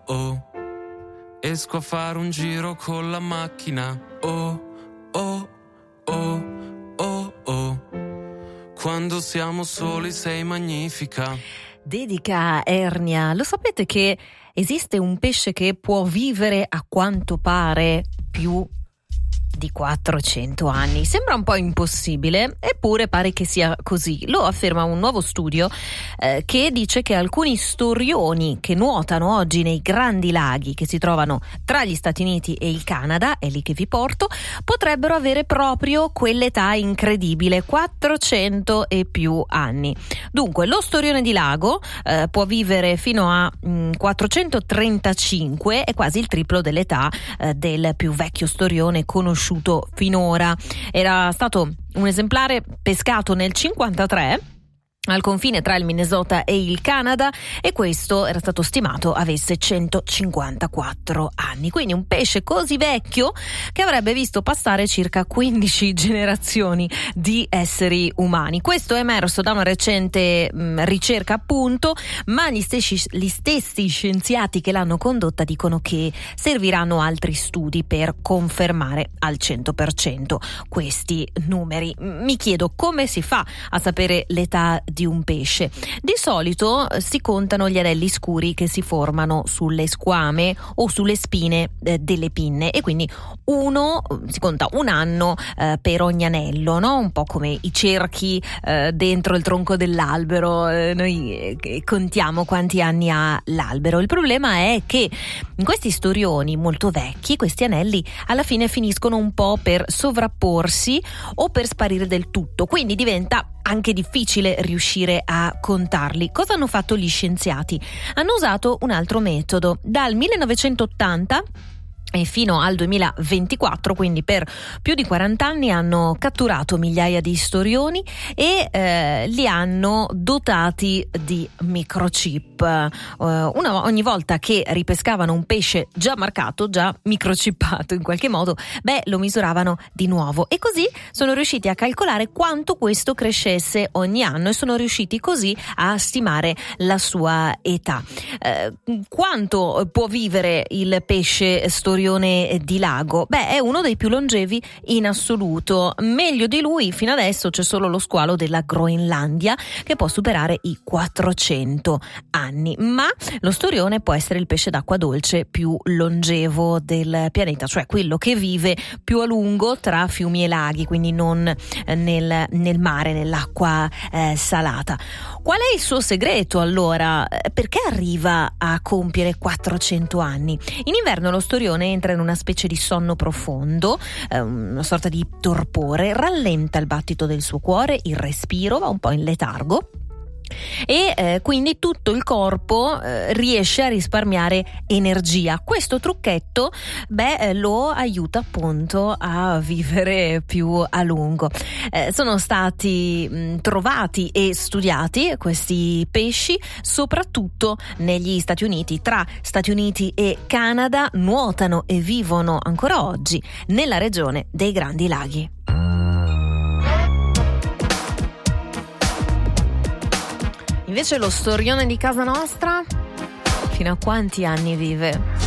oh. Esco a fare un giro con la macchina, oh, oh, oh, oh, oh. Quando siamo soli sei magnifica. Dedica a Ernia. Lo sapete che esiste un pesce che può vivere, a quanto pare, più di 400 anni? Sembra un po' impossibile, eppure pare che sia così. Lo afferma un nuovo studio che dice che alcuni storioni che nuotano oggi nei grandi laghi che si trovano tra gli Stati Uniti e il Canada, è lì che vi porto, potrebbero avere proprio quell'età incredibile, 400 e più anni. Dunque, lo storione di lago può vivere fino a 435, è quasi il triplo dell'età del più vecchio storione conosciuto finora. Era stato un esemplare pescato nel 1953 al confine tra il Minnesota e il Canada, e questo era stato stimato avesse 154 anni. Quindi un pesce così vecchio che avrebbe visto passare circa 15 generazioni di esseri umani. Questo è emerso da una recente ricerca, appunto, ma gli stessi scienziati che l'hanno condotta dicono che serviranno altri studi per confermare al 100% questi numeri. Mi chiedo come si fa a sapere l'età di un pesce. Di solito si contano gli anelli scuri che si formano sulle squame o sulle spine delle pinne, e quindi si conta un anno per ogni anello, no? Un po' come i cerchi dentro il tronco dell'albero, noi contiamo quanti anni ha l'albero. Il problema è che in questi storioni molto vecchi questi anelli alla fine finiscono un po' per sovrapporsi o per sparire del tutto, quindi diventa anche difficile riuscire a contarli. Cosa hanno fatto gli scienziati? Hanno usato un altro metodo. Dal 1980 e fino al 2024, quindi per più di 40 anni, hanno catturato migliaia di storioni e li hanno dotati di microchip. Ogni volta che ripescavano un pesce già marcato, già microchippato in qualche modo, lo misuravano di nuovo, e così sono riusciti a calcolare quanto questo crescesse ogni anno e sono riusciti così a stimare la sua età. Quanto può vivere il pesce storione di lago? È uno dei più longevi in assoluto. Meglio di lui fino adesso c'è solo lo squalo della Groenlandia, che può superare i 400 anni, ma lo storione può essere il pesce d'acqua dolce più longevo del pianeta, cioè quello che vive più a lungo tra fiumi e laghi, quindi non nel mare, nell'acqua salata. Qual è il suo segreto allora? Perché arriva a compiere 400 anni? In inverno lo storione entra in una specie di sonno profondo, una sorta di torpore, rallenta il battito del suo cuore, il respiro, va un po' in letargo, e quindi tutto il corpo riesce a risparmiare energia. Questo trucchetto lo aiuta appunto a vivere più a lungo. Sono stati trovati e studiati questi pesci soprattutto negli Stati Uniti. Tra Stati Uniti e Canada nuotano e vivono ancora oggi nella regione dei Grandi Laghi. Invece lo storione di casa nostra, fino a quanti anni vive?